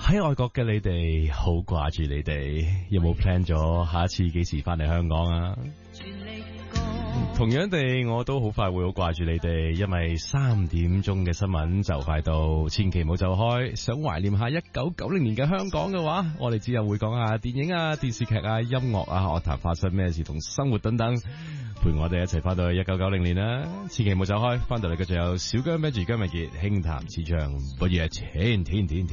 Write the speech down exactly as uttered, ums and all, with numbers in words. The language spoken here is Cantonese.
喺外國嘅你哋好掛住你哋，有冇 plan 咗下一次幾時翻嚟香港啊？同樣地，我都好快會好掛住你哋，因為三點鐘嘅新聞就快到，千祈唔好走開。想懷念下一九九零年嘅香港嘅話，我哋之後會講下電影啊、電視劇啊、音樂啊、樂壇發生咩事同生活等等，陪我哋一齊翻到去一九九零年啦！千祈唔好走開，翻到嚟嘅仲有小姜、Maggie、姜文傑、輕談市場，不如係天天天。